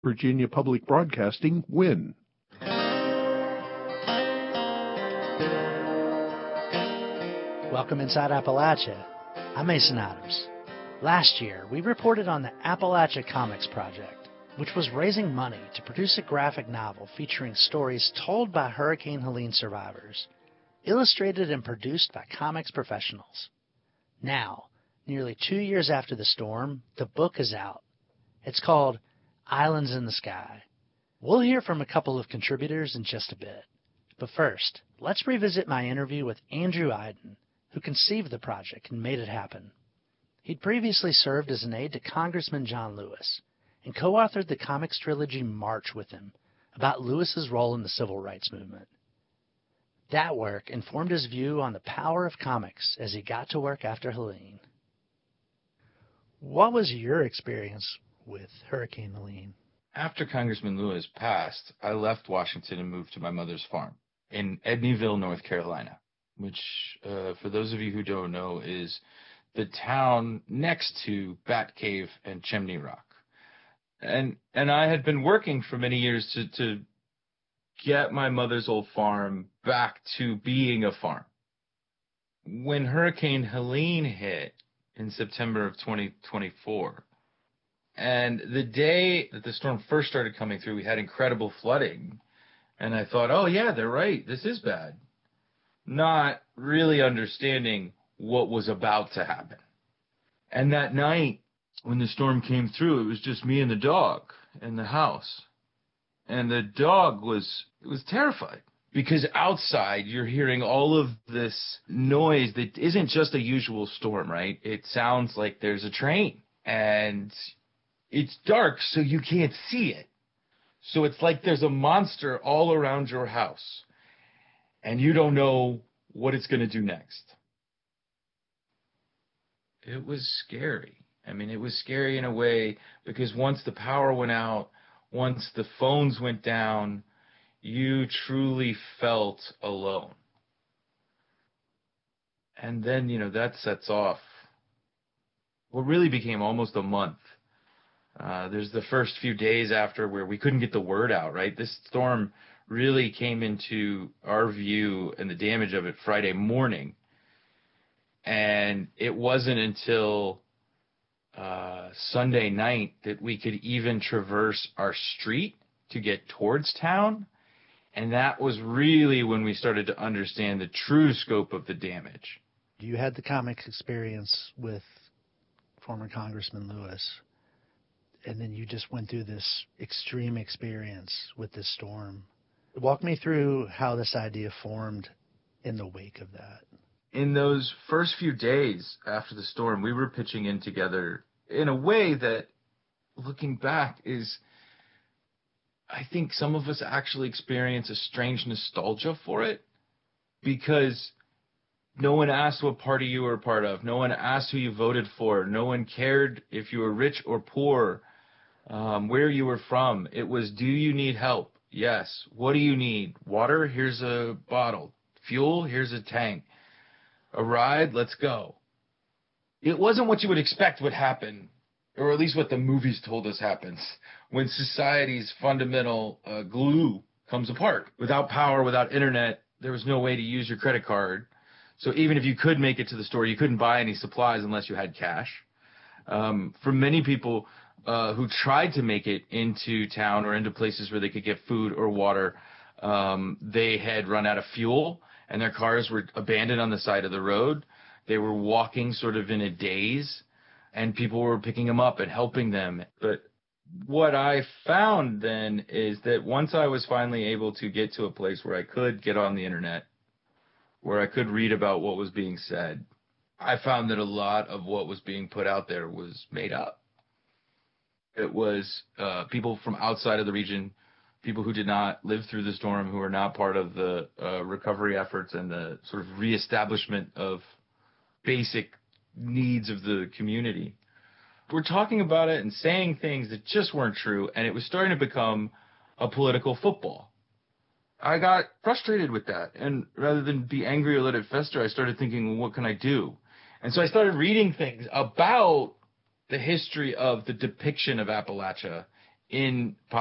Virginia Public Broadcasting, Win. Welcome inside Appalachia. I'm Mason Adams. Last year, we reported on the Appalachia Comics Project, which was raising money to produce a graphic novel featuring stories told by Hurricane Helene survivors, illustrated and produced by comics professionals. Now, nearly 2 years after the storm, the book is out. It's called Islands in the Sky. We'll hear from a couple of contributors in just a bit. But first, let's revisit my interview with Andrew Aydin, who conceived the project and made it happen. He'd previously served as an aide to Congressman John Lewis and co-authored the comics trilogy March with him about Lewis's role in the civil rights movement. That work informed his view on the power of comics as he got to work after Helene. What was your experience with Hurricane Helene? After Congressman Lewis passed, I left Washington and moved to my mother's farm in Edneyville, North Carolina, which, for those of you who don't know, is the town next to Bat Cave and Chimney Rock. And I had been working for many years to get my mother's old farm back to being a farm. When Hurricane Helene hit in September of 2024, and the day that the storm first started coming through, we had incredible flooding. And I thought, oh yeah, they're right, this is bad. Not really understanding what was about to happen. And that night, when the storm came through, it was just me and the dog in the house. And the dog was terrified. Because outside, you're hearing all of this noise that isn't just a usual storm, right? It sounds like there's a train. And it's dark, so you can't see it. So it's like there's a monster all around your house. And you don't know what it's going to do next. It was scary. I mean, it was scary in a way because once the power went out, once the phones went down, you truly felt alone. And then, that sets off what really became almost a month. There's the first few days after where we couldn't get the word out, right? This storm really came into our view and the damage of it Friday morning. And it wasn't until Sunday night that we could even traverse our street to get towards town. And that was really when we started to understand the true scope of the damage. You had the comics experience with former Congressman Lewis, and then you just went through this extreme experience with this storm. Walk me through how this idea formed in the wake of that. In those first few days after the storm, we were pitching in together in a way that, looking back, is, I think some of us actually experience a strange nostalgia for it, because no one asked what party you were a part of. No one asked who you voted for. No one cared if you were rich or poor, where you were from. It was, do you need help? Yes. What do you need? Water? Here's a bottle. Fuel? Here's a tank. A ride? Let's go. It wasn't what you would expect would happen, or at least what the movies told us happens, when society's fundamental glue comes apart. Without power, without internet, there was no way to use your credit card. So even if you could make it to the store, you couldn't buy any supplies unless you had cash. For many people who tried to make it into town or into places where they could get food or water, they had run out of fuel, and their cars were abandoned on the side of the road. They were walking sort of in a daze, and people were picking them up and helping them. But what I found then is that once I was finally able to get to a place where I could get on the internet, where I could read about what was being said, I found that a lot of what was being put out there was made up. It was people from outside of the region, people who did not live through the storm, who were not part of the recovery efforts and the sort of reestablishment of basic needs of the community. We're talking about it and saying things that just weren't true, and it was starting to become a political football. I got frustrated with that, and rather than be angry or let it fester, I started thinking, well, what can I do? And so I started reading things about the history of the depiction of Appalachia in